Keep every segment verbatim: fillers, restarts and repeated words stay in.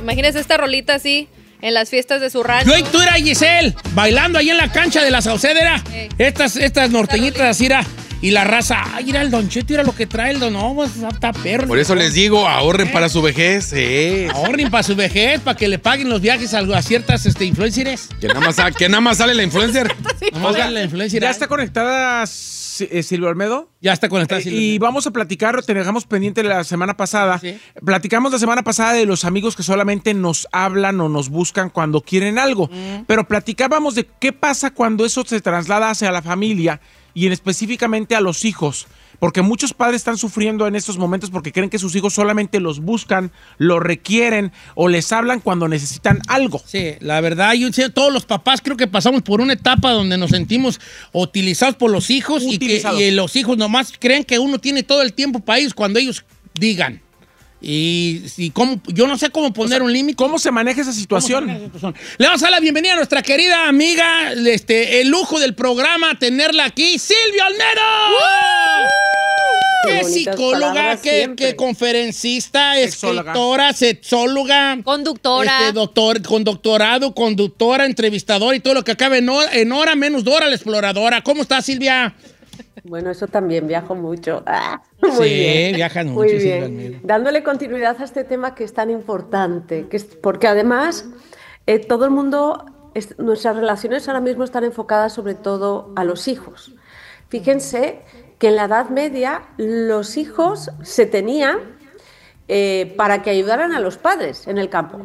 Imagínese esta rolita así en las fiestas de su rancho. Yo y tú era Giselle, bailando ahí en la cancha de la Saucedera. Sí. Estas, estas norteñitas así era. Y la raza, ay, mira el Don Cheto, mira lo que trae el Don, no, pues está perro. Por eso les digo, ahorren ¿Eh? para su vejez. Sí. Ahorren para su vejez, para que le paguen los viajes a, a ciertas este, influencers. Que nada más, que nada más sale la influencer. Sí, nada sale la influencer. ¿Ya está conectada Silvia Olmedo? Ya está conectada Silvia Olmedo. Y vamos a platicar, te dejamos pendiente la semana pasada. ¿Sí? Platicamos la semana pasada de los amigos que solamente nos hablan o nos buscan cuando quieren algo. Mm. Pero platicábamos de qué pasa cuando eso se traslada hacia la familia y en específicamente a los hijos, porque muchos padres están sufriendo en estos momentos porque creen que sus hijos solamente los buscan, los requieren o les hablan cuando necesitan algo. Sí, la verdad, yo sé, todos los papás creo que pasamos por una etapa donde nos sentimos utilizados por los hijos y que y los hijos nomás creen que uno tiene todo el tiempo para ellos cuando ellos digan. Y, y cómo, yo no sé cómo poner o sea, un límite. ¿Cómo se maneja esa situación? Maneja esa situación? Le vamos a dar la bienvenida a nuestra querida amiga, este, el lujo del programa, tenerla aquí, Silvia Olmedo. ¡Qué psicóloga, qué, qué conferencista, escritora, sexóloga, conductora, este, doctor, con doctorado, conductora, entrevistadora y todo lo que acabe en hora, en hora menos Dora la exploradora? ¿Cómo estás, Silvia? Bueno, eso también, viajo mucho. Ah, muy sí, bien. viajan mucho. Muy bien. Sí, dándole continuidad a este tema que es tan importante, que es, porque además eh, todo el mundo, es, nuestras relaciones ahora mismo están enfocadas sobre todo a los hijos. Fíjense que en la Edad Media los hijos se tenían eh, para que ayudaran a los padres en el campo.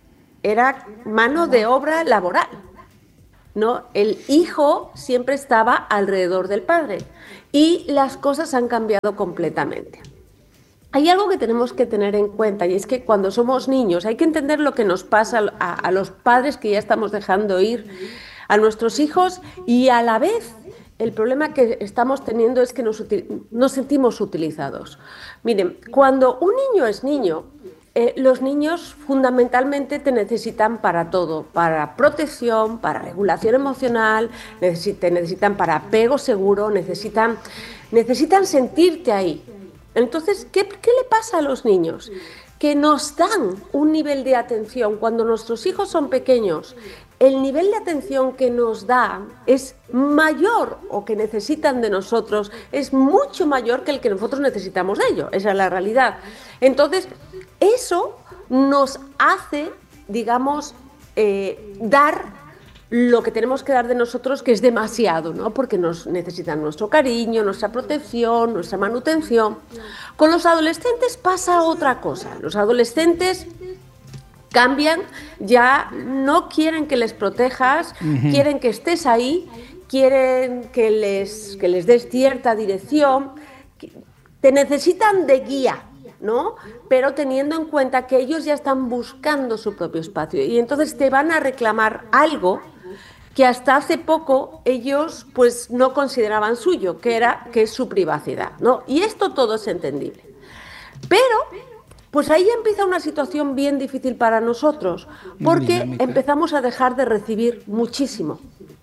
Era mano de obra laboral. ¿No? El hijo siempre estaba alrededor del padre y las cosas han cambiado completamente. Hay algo que tenemos que tener en cuenta y es que cuando somos niños hay que entender lo que nos pasa a, a los padres que ya estamos dejando ir a nuestros hijos y a la vez el problema que estamos teniendo es que nos, nos sentimos utilizados. Miren, cuando un niño es niño, Eh, los niños fundamentalmente te necesitan para todo, para protección, para regulación emocional, necesitan, te necesitan para apego seguro, necesitan, necesitan sentirte ahí. Entonces, ¿qué, ¿qué le pasa a los niños? Que nos dan un nivel de atención cuando nuestros hijos son pequeños. El nivel de atención que nos dan es mayor o que necesitan de nosotros es mucho mayor que el que nosotros necesitamos de ellos. Esa es la realidad. Entonces, eso nos hace, digamos, eh, dar lo que tenemos que dar de nosotros, que es demasiado, ¿no? Porque nos necesitan nuestro cariño, nuestra protección, nuestra manutención. Con los adolescentes pasa otra cosa. Los adolescentes cambian, ya no quieren que les protejas, uh-huh. quieren que estés ahí, quieren que les, que les des cierta dirección, te necesitan de guía, ¿no? Pero teniendo en cuenta que ellos ya están buscando su propio espacio y entonces te van a reclamar algo que hasta hace poco ellos pues no consideraban suyo, que era que es su privacidad, ¿no? Y esto todo es entendible. Pero pues ahí empieza una situación bien difícil para nosotros, porque empezamos a dejar de recibir muchísimo.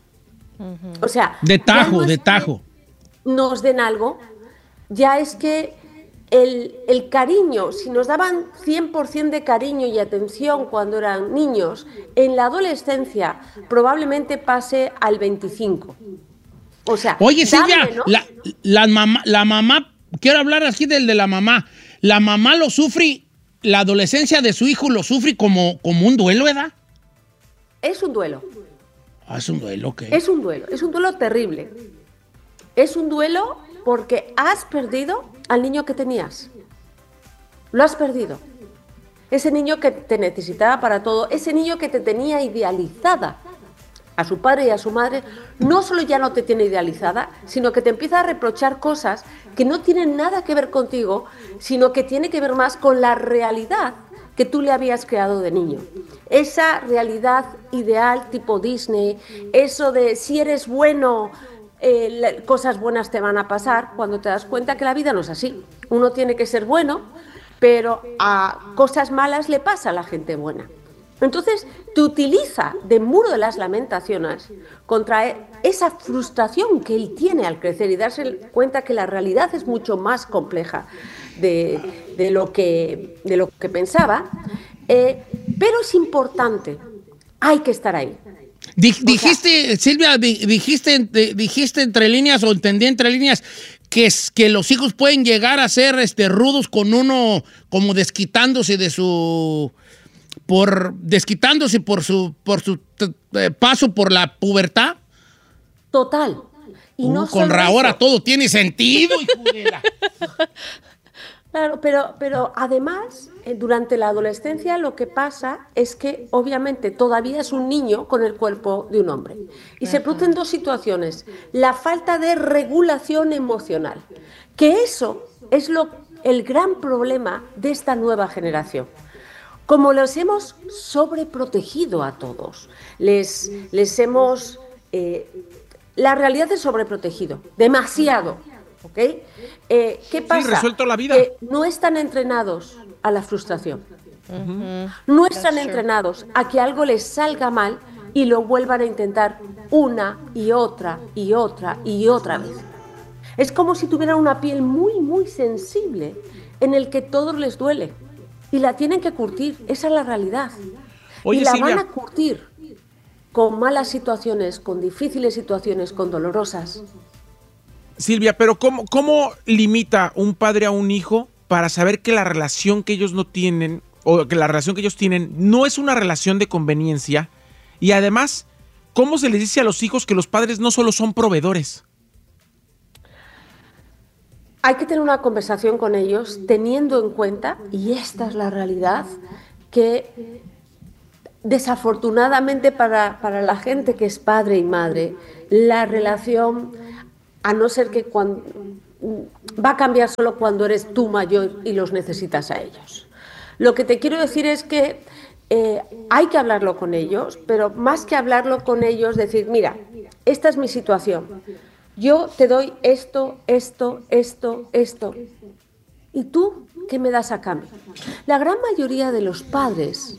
O sea, de tajo, no es de tajo. Nos den algo, ya es que el, el cariño, si nos daban cien por ciento de cariño y atención cuando eran niños, en la adolescencia probablemente pase al veinticinco. O sea, oye, Silvia, la, la, mamá, la mamá, quiero hablar así del de la mamá. La mamá lo sufre, la adolescencia de su hijo lo sufre como, como un duelo, ¿verdad? Es un duelo. Ah, es un duelo, ¿qué? Es un duelo, es un duelo terrible. Es un duelo porque has perdido al niño que tenías. Lo has perdido. Ese niño que te necesitaba para todo, ese niño que te tenía idealizada. A su padre y a su madre, no solo ya no te tiene idealizada, sino que te empieza a reprochar cosas que no tienen nada que ver contigo, sino que tiene que ver más con la realidad que tú le habías creado de niño. Esa realidad ideal tipo Disney, eso de si eres bueno, eh, cosas buenas te van a pasar, cuando te das cuenta que la vida no es así. Uno tiene que ser bueno, pero a cosas malas le pasa a la gente buena. Entonces, te utiliza de muro de las lamentaciones contra esa frustración que él tiene al crecer y darse cuenta que la realidad es mucho más compleja de, de, lo, que, de lo que pensaba, eh, Pero es importante, hay que estar ahí. Dijiste, o sea, Silvia, dijiste, dijiste entre líneas o entendí entre líneas que, es, que los hijos pueden llegar a ser este, rudos con uno, como desquitándose de su... por desquitándose por su, por su eh, paso por la pubertad. Total. Y uh, no con ahora todo tiene sentido, hijo de la... Claro, pero, pero además, eh, durante la adolescencia lo que pasa es que obviamente todavía es un niño con el cuerpo de un hombre. Y se producen dos situaciones. La falta de regulación emocional, que eso es lo, el gran problema de esta nueva generación. Como los hemos sobreprotegido a todos, les, les hemos... Eh, la realidad es sobreprotegido, demasiado. ¿Ok? Eh, ¿Qué pasa? Sí, resuelto la vida. Que no están entrenados a la frustración. Uh-huh. No están That's entrenados true. a que algo les salga mal y lo vuelvan a intentar una y otra y otra y otra vez. Es como si tuvieran una piel muy, muy sensible en el que todo les duele. Y la tienen que curtir. Esa es la realidad. Oye, y la Silvia, van a curtir con malas situaciones, con difíciles situaciones, con dolorosas. Silvia, pero ¿cómo, ¿cómo limita un padre a un hijo para saber que la relación que ellos no tienen, o que la relación que ellos tienen no es una relación de conveniencia? Y además, ¿cómo se les dice a los hijos que los padres no solo son proveedores? Hay que tener una conversación con ellos teniendo en cuenta, y esta es la realidad, que desafortunadamente para, para la gente que es padre y madre, la relación... a no ser que cuando, va a cambiar solo cuando eres tú mayor y los necesitas a ellos. Lo que te quiero decir es que eh, hay que hablarlo con ellos, pero más que hablarlo con ellos, decir, mira, esta es mi situación, yo te doy esto, esto, esto, esto, ¿y tú qué me das a cambio? La gran mayoría de los padres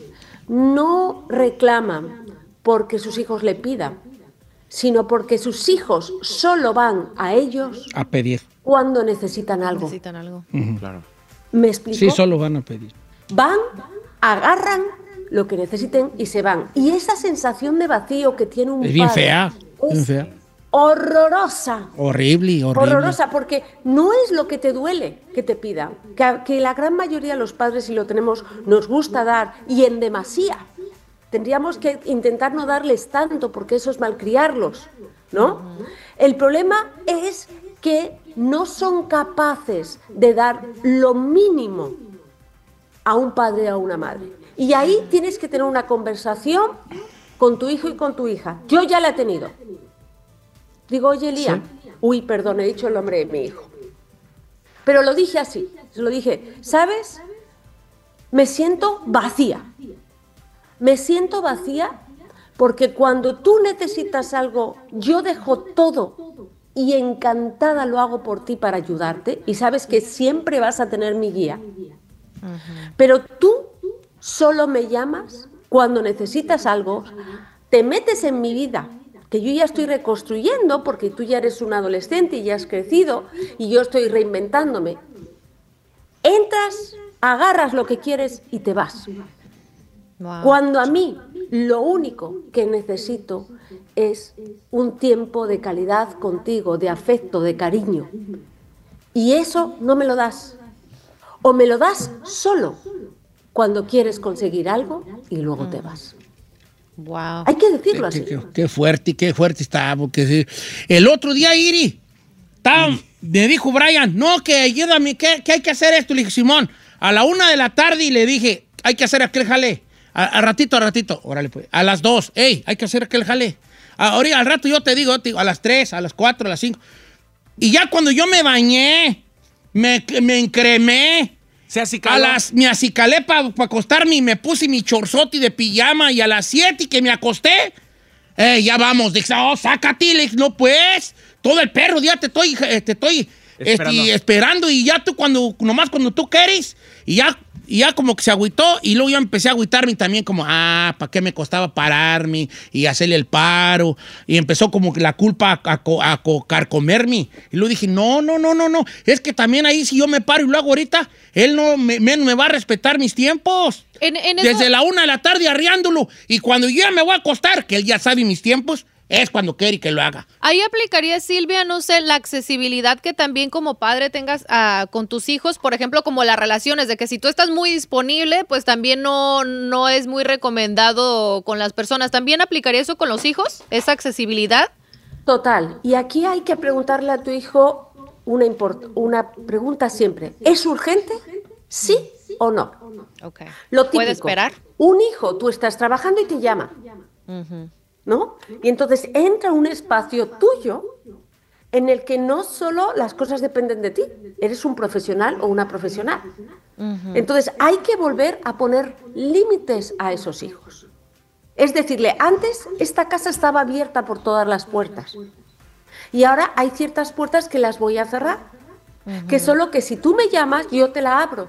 no reclaman porque sus hijos le pidan, sino porque sus hijos solo van a ellos a pedir cuando necesitan algo. Necesitan algo. Uh-huh. Claro. ¿Me explico? Sí, solo van a pedir. Van, agarran lo que necesiten y se van. Y esa sensación de vacío que tiene un es bien padre fea, es bien fea. horrorosa. Horrible, horrible. Horrorosa, porque no es lo que te duele que te pidan. Que, que la gran mayoría de los padres, si lo tenemos, nos gusta dar y en demasía. Tendríamos que intentar no darles tanto porque eso es malcriarlos, ¿no? Uh-huh. El problema es que no son capaces de dar lo mínimo a un padre o a una madre. Y ahí tienes que tener una conversación con tu hijo y con tu hija. Yo ya la he tenido. Digo, oye, Lía, ¿sí? Uy, perdón, he dicho el nombre de mi hijo. Pero lo dije así, se lo dije, ¿sabes? Me siento vacía. Me siento vacía porque cuando tú necesitas algo, yo dejo todo y encantada lo hago por ti para ayudarte y sabes que siempre vas a tener mi guía. Uh-huh. Pero tú solo me llamas cuando necesitas algo, te metes en mi vida, que yo ya estoy reconstruyendo porque tú ya eres un adolescente y ya has crecido y yo estoy reinventándome. Entras, agarras lo que quieres y te vas. Wow. Cuando a mí lo único que necesito es un tiempo de calidad contigo, de afecto, de cariño. Y eso no me lo das. O me lo das solo cuando quieres conseguir algo y luego te vas. Wow. Hay que decirlo qué, así. Qué, qué fuerte, qué fuerte está. Porque sí. El otro día, Iri, estaba, mm. me dijo Brian, no, que ayúdame, ¿qué, ¿qué hay que hacer esto? Le dije, Simón, a la una de la tarde y le dije, hay que hacer aquel jale. A, a ratito, a ratito, órale pues. A las dos, hey, hay que hacer aquel jale. Ahorita, al rato yo te digo, te digo, a las tres, a las cuatro, a las cinco. Y ya cuando yo me bañé, me, me encremé. Se acicaló. A las, me acicalé para pa acostarme y me puse mi chorzote de pijama y a las siete que me acosté, eh, ya vamos. Dije, oh, sácate, le dije, no pues, todo el perro, ya te estoy, te estoy esperando. Este, esperando y ya tú cuando, nomás cuando tú quieres y ya y ya como que se agüitó y luego yo empecé a agüitarme también como, ah, ¿para qué me costaba pararme y hacerle el paro? Y empezó como que la culpa a, a, a, a carcomerme. Y luego dije, no, no, no, no, no. Es que también ahí si yo me paro y lo hago ahorita, él no me, me, me va a respetar mis tiempos. En, en eso... Desde la una de la tarde arriándolo. Y cuando yo ya me voy a acostar, que él ya sabe mis tiempos, es cuando quiere que lo haga. Ahí aplicaría, Silvia, no sé, la accesibilidad que también como padre tengas uh, con tus hijos, por ejemplo, como las relaciones, de que si tú estás muy disponible, pues también no, no es muy recomendado con las personas. ¿También aplicaría eso con los hijos, esa accesibilidad? Total. Y aquí hay que preguntarle a tu hijo una, import- una pregunta siempre. ¿Es urgente? ¿Sí o no? Okay. Lo típico. ¿Puede esperar? Un hijo, tú estás trabajando y te llama. Uh-huh. ¿No? Y entonces entra un espacio tuyo en el que no solo las cosas dependen de ti, eres un profesional o una profesional. Uh-huh. Entonces hay que volver a poner límites a esos hijos. Es decirle, antes esta casa estaba abierta por todas las puertas y ahora hay ciertas puertas que las voy a cerrar, uh-huh. que solo que si tú me llamas yo te la abro.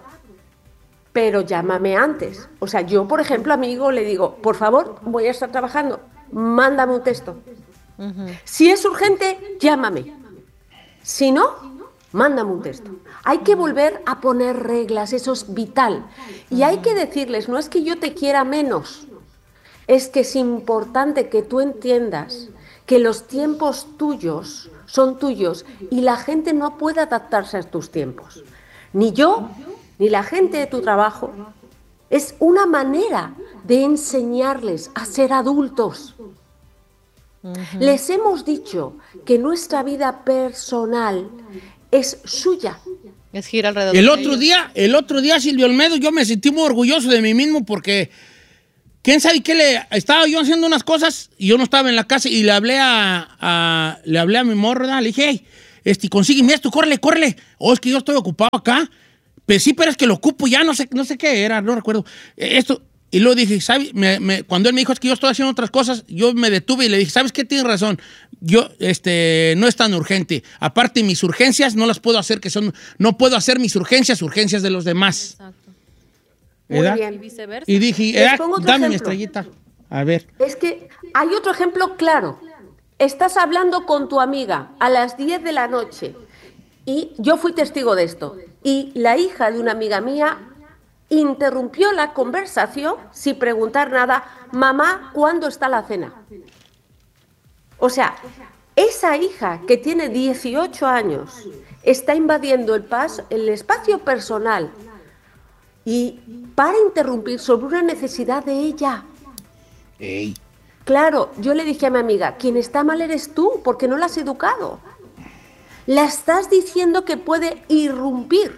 Pero llámame antes. O sea, yo, por ejemplo, a mi hijo le digo, por favor, voy a estar trabajando, mándame un texto. Uh-huh. Si es urgente, llámame. Si no, mándame un texto. Hay que volver a poner reglas, eso es vital. Y uh-huh. hay que decirles, no es que yo te quiera menos, es que es importante que tú entiendas que los tiempos tuyos son tuyos y la gente no puede adaptarse a tus tiempos. Ni yo... ni la gente de tu trabajo. Es una manera de enseñarles a ser adultos. Uh-huh. Les hemos dicho que nuestra vida personal es suya. Es gira alrededor el de otro ellos. día, el otro día, Silvio Olmedo, yo me sentí muy orgulloso de mí mismo porque quién sabe qué le estaba yo haciendo unas cosas y yo no estaba en la casa y le hablé a, a le hablé a mi morra, le dije, hey, este, consígueme esto, córrele, córrele. Oh, es que yo estoy ocupado acá. Pues sí, pero es que lo ocupo ya, no sé, no sé qué era, no recuerdo. Esto, y luego dije, ¿sabes? Me, me, cuando él me dijo es que yo estoy haciendo otras cosas, yo me detuve y le dije, ¿sabes qué? Tienes razón. Yo, este, no es tan urgente. Aparte, mis urgencias no las puedo hacer, que son, no puedo hacer mis urgencias, urgencias de los demás. Exacto. Muy ¿Edad? bien. Y viceversa. Y dije, eh, dame mi estrellita. A ver. Es que hay otro ejemplo claro. Estás hablando con tu amiga a las diez de la noche y yo fui testigo de esto. Y la hija de una amiga mía interrumpió la conversación sin preguntar nada. Mamá, ¿cuándo está la cena? O sea, esa hija que tiene dieciocho años está invadiendo el, pas, el espacio personal y para interrumpir sobre una necesidad de ella. Ey. Claro, yo le dije a mi amiga, quien está mal eres tú, porque no la has educado. La estás diciendo que puede irrumpir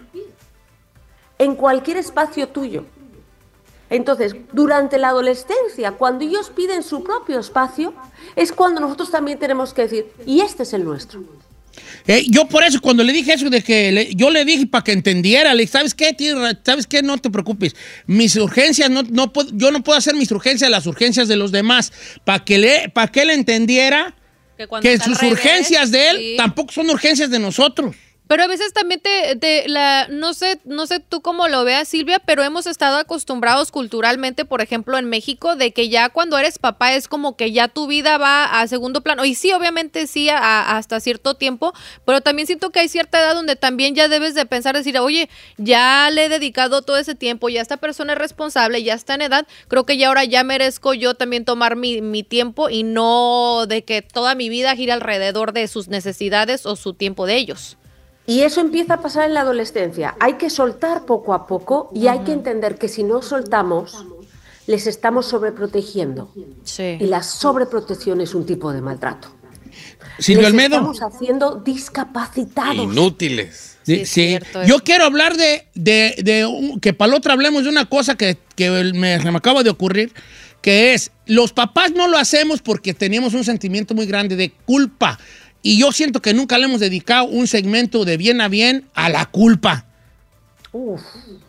en cualquier espacio tuyo. Entonces, durante la adolescencia, cuando ellos piden su propio espacio, es cuando nosotros también tenemos que decir, y este es el nuestro. Eh, yo por eso, cuando le dije eso, de que le, yo le dije para que entendiera, le dije, ¿sabes qué? ¿Sabes qué? No te preocupes. Mis urgencias, no, no puedo, yo no puedo hacer mis urgencias las urgencias de los demás. Para que, le, para que él entendiera que, que sus revés, urgencias de él sí. tampoco son urgencias de nosotros. Pero a veces también te, te la, no sé, no sé tú cómo lo veas, Silvia, pero hemos estado acostumbrados culturalmente, por ejemplo, en México, de que ya cuando eres papá es como que ya tu vida va a segundo plano. Y sí, obviamente sí, a, hasta cierto tiempo, pero también siento que hay cierta edad donde también ya debes de pensar, decir, oye, ya le he dedicado todo ese tiempo, ya esta persona es responsable, ya está en edad, creo que ya ahora ya merezco yo también tomar mi, mi tiempo y no de que toda mi vida gira alrededor de sus necesidades o su tiempo de ellos. Y eso empieza a pasar en la adolescencia. Hay que soltar poco a poco y uh-huh. hay que entender que si no soltamos, les estamos sobreprotegiendo. Sí. Y la sobreprotección es un tipo de maltrato. Silvio Olmedo. Estamos haciendo discapacitados. Inútiles. Sí, sí. sí. Yo quiero hablar de, de, de un, que para la otra hablemos de una cosa que, que me, me acaba de ocurrir, que es, los papás no lo hacemos porque tenemos un sentimiento muy grande de culpa. Y yo siento que nunca le hemos dedicado un segmento de bien a bien a la culpa. Uf.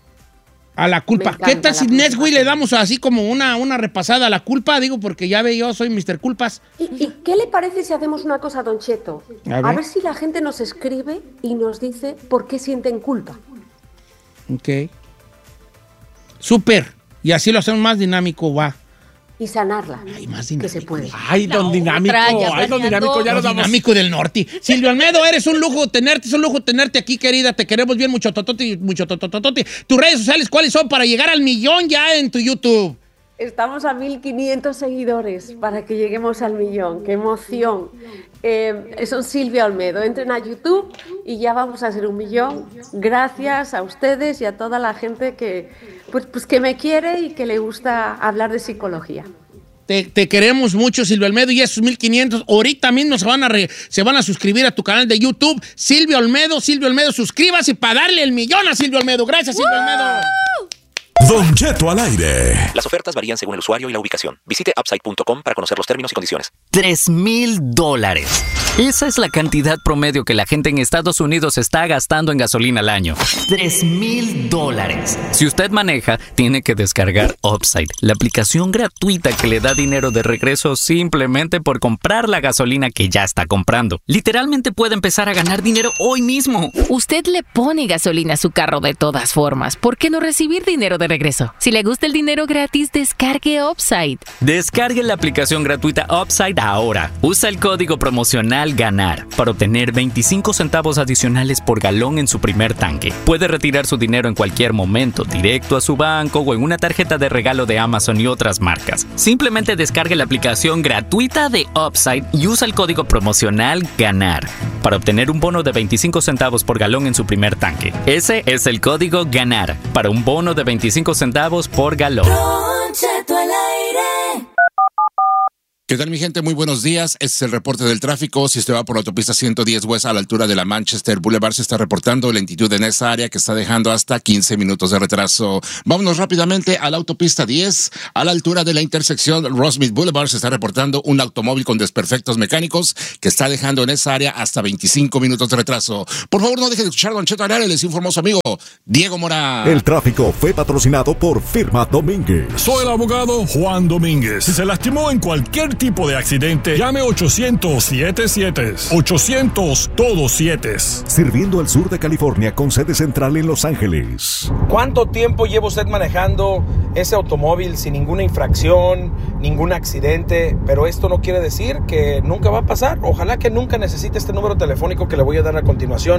A la culpa. ¿Qué tal si Nesway le damos así como una, una repasada a la culpa? Digo, porque ya ve, yo soy mister Culpas. ¿Y, ¿Y qué le parece si hacemos una cosa, Don Cheto? A ver. a ver si la gente nos escribe y nos dice por qué sienten culpa. Ok. Súper. Y así lo hacemos más dinámico, va. Y sanarla. Ay, más dinámico. Que se puede. Ay, don Dinámico. Ay, don Dinámico, ya nos vamos. Dinámico del norte. Silvio Olmedo, eres un lujo tenerte, es un lujo tenerte aquí, querida. Te queremos bien mucho, totote, mucho, tototote. Tus redes sociales, ¿cuáles son para llegar al millón ya en tu YouTube? Estamos a mil quinientos seguidores para que lleguemos al millón. ¡Qué emoción! Eh, son Silvia Olmedo. Entren a YouTube y ya vamos a ser un millón. Gracias a ustedes y a toda la gente que, pues, pues que me quiere y que le gusta hablar de psicología. Te, te queremos mucho, Silvia Olmedo, y esos mil quinientos ahorita mismo se van, a re, se van a suscribir a tu canal de YouTube. Silvia Olmedo, Silvia Olmedo, suscríbase para darle el millón a Silvia Olmedo. Gracias, Silvia Olmedo. Don Cheto al aire. Las ofertas varían según el usuario y la ubicación. Visite upside punto com para conocer los términos y condiciones. Tres mil dólares. Esa es la cantidad promedio que la gente en Estados Unidos está gastando en gasolina al año. Tres mil dólares. Si usted maneja, tiene que descargar Upside, la aplicación gratuita que le da dinero de regreso simplemente por comprar la gasolina que ya está comprando. Literalmente puede empezar a ganar dinero hoy mismo. Usted le pone gasolina a su carro de todas formas. ¿Por qué no recibir dinero de regreso? Si le gusta el dinero gratis, descargue Upside. Descargue la aplicación gratuita Upside ahora. Usa el código promocional GANAR para obtener veinticinco centavos adicionales por galón en su primer tanque. Puede retirar su dinero en cualquier momento, directo a su banco o en una tarjeta de regalo de Amazon y otras marcas. Simplemente descargue la aplicación gratuita de Upside y usa el código promocional GANAR para obtener un bono de veinticinco centavos por galón en su primer tanque. Ese es el código GANAR para un bono de veinticinco centavos por galón. Don Cheto al aire. ¿Qué tal, mi gente? Muy buenos días. Este es el reporte del tráfico. Si usted va por la autopista ciento diez West a la altura de la Manchester Boulevard, se está reportando lentitud en esa área que está dejando hasta quince minutos de retraso. Vámonos rápidamente a la autopista diez. A la altura de la intersección Rosemead Boulevard se está reportando un automóvil con desperfectos mecánicos que está dejando en esa área hasta veinticinco minutos de retraso. Por favor, no deje de escuchar Don Cheto al aire. Les informó su amigo Diego Morán. El tráfico fue patrocinado por Firma Domínguez. Soy el abogado Juan Domínguez. Si se lastimó en cualquier tipo de accidente, llame ochocientos siete siete. ochocientos todos siete. Sirviendo al sur de California con sede central en Los Ángeles. ¿Cuánto tiempo lleva usted manejando ese automóvil sin ninguna infracción, ningún accidente? Pero esto no quiere decir que nunca va a pasar. Ojalá que nunca necesite este número telefónico que le voy a dar a continuación.